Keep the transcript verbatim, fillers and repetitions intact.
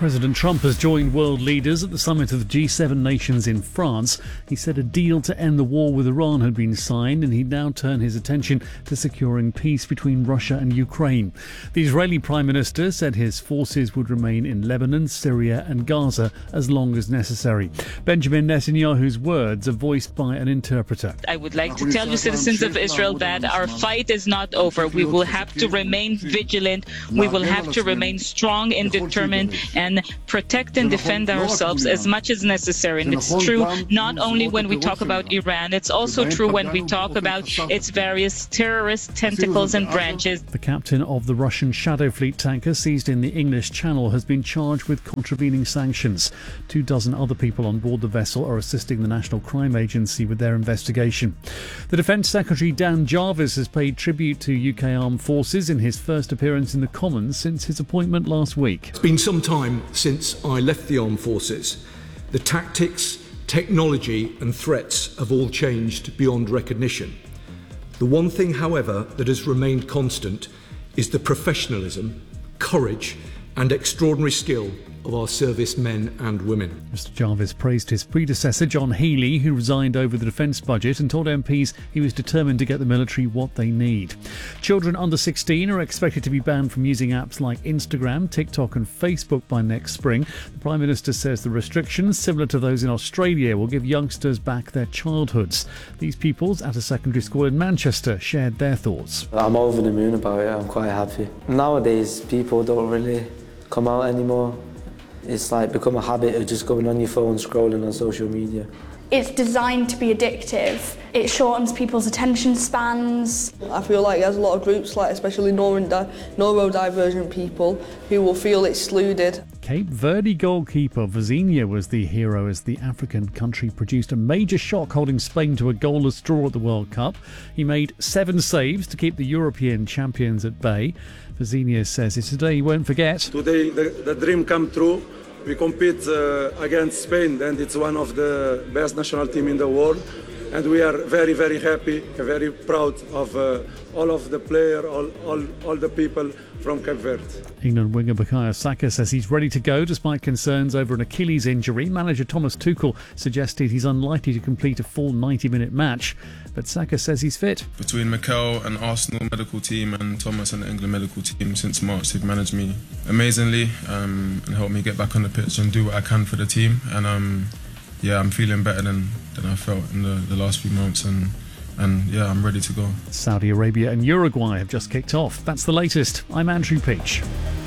President Trump has joined world leaders at the summit of the G seven nations in France. He said a deal to end the war with Iran had been signed, and he'd now turn his attention to securing peace between Russia and Ukraine. The Israeli Prime Minister said his forces would remain in Lebanon, Syria and Gaza as long as necessary. Benjamin Netanyahu's words are voiced by an interpreter. I would like to tell you, citizens of Israel, that our fight is not over. We will have to remain vigilant. We will have to remain strong and determined and protect and defend ourselves as much as necessary. And it's true not only when we talk about Iran, it's also true when we talk about its various terrorist tentacles and branches. The captain of the Russian Shadow Fleet tanker seized in the English Channel has been charged with contravening sanctions. Two dozen other people on board the vessel are assisting the National Crime Agency with their investigation. The Defence Secretary Dan Jarvis has paid tribute to U K armed forces in his first appearance in the Commons since his appointment last week. It's been some time since I left the armed forces. The tactics, technology and threats have all changed beyond recognition. The one thing, however, that has remained constant is the professionalism, courage and extraordinary skill of our servicemen and women. Mister Jarvis praised his predecessor, John Healey, who resigned over the defence budget, and told M Ps he was determined to get the military what they need. Children under sixteen are expected to be banned from using apps like Instagram, TikTok and Facebook by next spring. The Prime Minister says the restrictions, similar to those in Australia, will give youngsters back their childhoods. These pupils at a secondary school in Manchester shared their thoughts. I'm over the moon about it. I'm quite happy. Nowadays, people don't really come out anymore. It's like become a habit of just going on your phone, scrolling on social media. It's designed to be addictive. It shortens people's attention spans. I feel like there's a lot of groups, like especially neuro- neurodivergent people, who will feel excluded. Cape Verde goalkeeper Vizinha was the hero as the African country produced a major shock, holding Spain to a goalless draw at the World Cup. He made seven saves to keep the European champions at bay. Vizinha says it's a day he won't forget. Today the, the dream come true. We compete uh, against Spain, and it's one of the best national team in the world. And we are very, very happy, very proud of uh, all of the players, all, all, all the people from Cape Verde. England winger Bukayo Saka says he's ready to go despite concerns over an Achilles injury. Manager Thomas Tuchel suggested he's unlikely to complete a full ninety-minute match, but Saka says he's fit. Between Mikel and Arsenal medical team and Thomas and the England medical team since March, they've managed me amazingly um, and helped me get back on the pitch and do what I can for the team. And um, yeah, I'm feeling better than, than I felt in the, the last few months, and and yeah, I'm ready to go. Saudi Arabia and Uruguay have just kicked off. That's the latest. I'm Andrew Peach.